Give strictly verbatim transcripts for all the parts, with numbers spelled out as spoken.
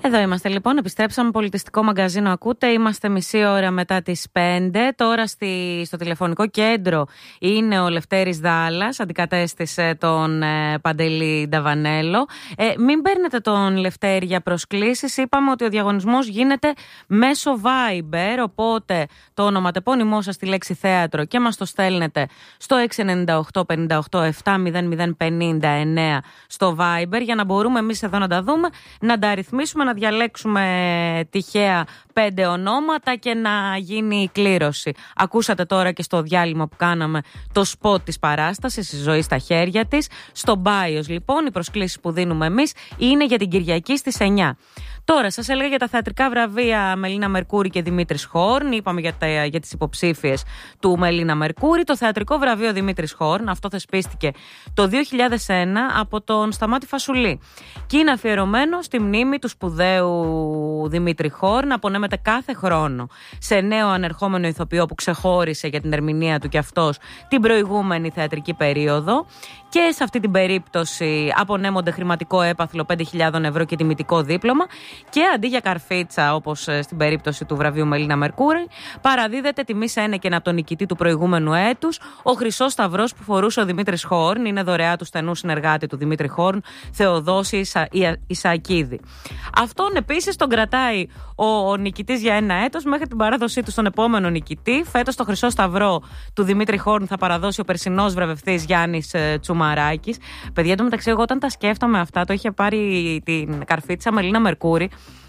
Εδώ είμαστε λοιπόν, επιστρέψαμε πολιτιστικό μαγκαζίνο ακούτε, είμαστε μισή ώρα μετά τις πέντε. Τώρα στη, στο τηλεφωνικό κέντρο είναι ο Λευτέρης Δάλλας, αντικατέστησε τον ε, Παντελή Νταβανέλο. ε, Μην παίρνετε τον Λευτέρη για προσκλήσεις, είπαμε ότι ο διαγωνισμός γίνεται μέσω Viber, οπότε το ονοματεπώνυμό σας στη λέξη θέατρο και μας το στέλνετε στο έξι εννιά οκτώ πέντε οκτώ επτά μηδέν μηδέν πέντε εννέα στο Viber, για να μπορούμε εμείς εδώ να τα δούμε, να τα αριθμίσουμε, να διαλέξουμε τυχαία πέντε ονόματα και να γίνει η κλήρωση. Ακούσατε τώρα και στο διάλειμμα που κάναμε το σποτ της παράστασης, η ζωή στα χέρια της. Στο Bios λοιπόν οι προσκλήσεις που δίνουμε εμείς είναι για την Κυριακή στις εννιά. Τώρα σας έλεγα για τα θεατρικά βραβεία Μελίνα Μερκούρη και Δημήτρης Χόρν. Είπαμε για, τα, για τις υποψήφιες του Μελίνα Μερκούρη. Το θεατρικό βραβείο Δημήτρης Χόρν, αυτό θεσπίστηκε το δύο χιλιάδες ένα από τον Σταμάτη Φασουλή και είναι αφιερωμένο στη μνήμη του σπουδαίου Δημήτρη Χόρν. Απονέμεται κάθε χρόνο σε νέο ανερχόμενο ηθοποιό που ξεχώρισε για την ερμηνεία του και αυτός την προηγούμενη θεατρική περίοδο. Και σε αυτή την περίπτωση απονέμονται χρηματικό έπαθλο πέντε χιλιάδες ευρώ και τιμητικό δίπλωμα. Και αντί για καρφίτσα, όπως στην περίπτωση του βραβείου Μελίνα Μερκούρη, παραδίδεται τιμή σε ένεκεν από τον νικητή του προηγούμενου έτους, ο χρυσός σταυρός που φορούσε ο Δημήτρης Χόρν. Είναι δωρεά του στενού συνεργάτη του Δημήτρη Χόρν, Θεοδόση Ισα... Ισακίδη. Αυτόν επίσης τον κρατάει ο, ο νικητής για ένα έτος μέχρι την παράδοσή του στον επόμενο νικητή. Φέτος το χρυσό σταυρό του Δημήτρη Χόρν θα παραδώσει ο περσινός βραβευτής Γιάννης Τσουμαράκης. Παιδιά, εντωμεταξύ, εγώ όταν τα σκέφτομαι αυτά, το είχε πάρει την καρφίτσα Μελίνα Μερκούρη.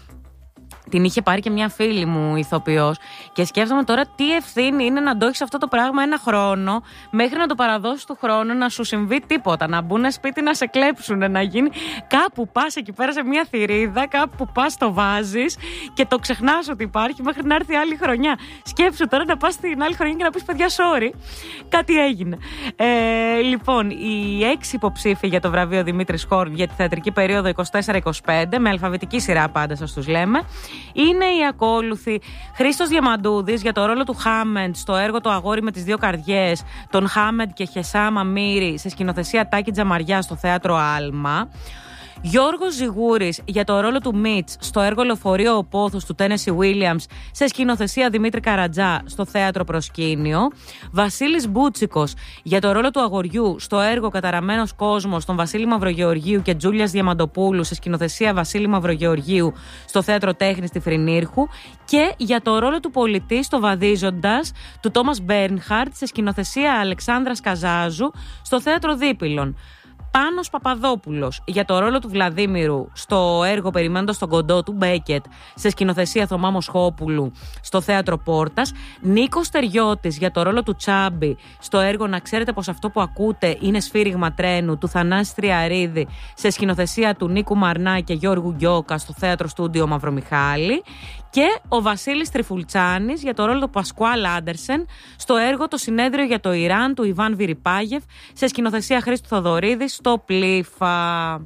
Την είχε πάρει και μια φίλη μου ηθοποιός και σκέφτομαι τώρα τι ευθύνη είναι να το έχεις αυτό το πράγμα ένα χρόνο μέχρι να το παραδώσεις του χρόνου, να σου συμβεί τίποτα, να μπουν σπίτι να σε κλέψουν, να γίνει κάπου πας εκεί πέρα σε μια θηρίδα, κάπου πας το βάζεις και το ξεχνάς ότι υπάρχει μέχρι να έρθει άλλη χρονιά. Σκέψου τώρα να πας την άλλη χρονιά και να πεις παιδιά sorry, κάτι έγινε. Ε, λοιπόν, οι έξι υποψήφοι για το βραβείο Δημήτρης Χόρν για τη θεατρική περίοδο είκοσι τέσσερα είκοσι πέντε, με αλφαβητική σειρά πάντα σας τους λέμε, είναι οι ακόλουθοι: Χρήστος Διαμαντούδης για το ρόλο του Χάμεντ στο έργο Το αγόρι με τις δύο καρδιές, τον Χάμεντ και Χεσάμα Μύρη σε σκηνοθεσία Τάκη Τζαμαριά στο θέατρο Άλμα. Γιώργος Ζιγούρης για το ρόλο του Μιτς στο έργο Λεωφορείο Ο Πόθος του Τένεσι Βίλιαμς σε σκηνοθεσία Δημήτρη Καρατζά στο θέατρο Προσκήνιο. Βασίλης Μπούτσικος για το ρόλο του αγοριού στο έργο Καταραμένος Κόσμος των Βασίλη Μαυρογεωργίου και Τζούλιας Διαμαντοπούλου σε σκηνοθεσία Βασίλη Μαυρογεωργίου στο θέατρο Τέχνης στη Φρυνήρχου. Και για το ρόλο του πολιτή στο Βαδίζοντας του Τόμας Μπέρνχαρτ σε σκηνοθεσία Αλεξάνδρας Καζάζου στο θέατρο Δίπυλων. Πάνος Παπαδόπουλος για το ρόλο του Βλαδίμηρου στο έργο Περιμένοντας τον κοντό του Μπέκετ σε σκηνοθεσία Θωμά Μοσχόπουλου στο θέατρο Πόρτας. Νίκος Τεριώτης για το ρόλο του Τσάμπη στο έργο Να ξέρετε πως αυτό που ακούτε είναι σφύριγμα τρένου του Θανάση Τριαρίδη σε σκηνοθεσία του Νίκου Μαρνά και Γιώργου Γκιόκα στο θέατρο Στούντιο Μαυρομιχάλη. Και ο Βασίλης Τριφουλτσάνης για το ρόλο του Πασκουάλ Άντερσεν στο έργο Το συνέδριο για το Ιράν του Ιβάν Βιριπάγεφ σε σκηνοθεσία Χρήστου Θοδωρίδη στο Πλήφα.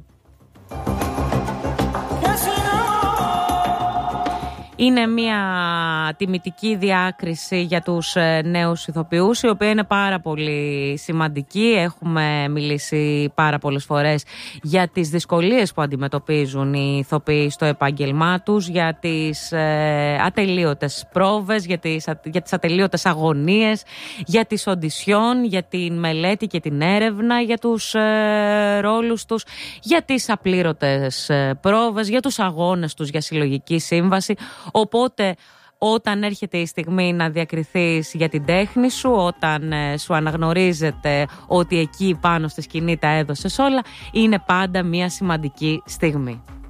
Είναι μια τιμητική διάκριση για τους νέους ηθοποιούς, η οποία είναι πάρα πολύ σημαντική. Έχουμε μιλήσει πάρα πολλές φορές για τις δυσκολίες που αντιμετωπίζουν οι ηθοποιοί στο επάγγελμά τους, για τις ε, ατελείωτες πρόβες, για τις, για τις ατελείωτες αγωνίες, για τις οντισιόν, για την μελέτη και την έρευνα, για τους ε, ρόλους τους, για τις απλήρωτες ε, πρόβες, για τους αγώνες τους για συλλογική σύμβαση. Οπότε όταν έρχεται η στιγμή να διακριθείς για την τέχνη σου, όταν ε, σου αναγνωρίζεται ότι εκεί πάνω στη σκηνή τα έδωσες όλα, είναι πάντα μια σημαντική στιγμή.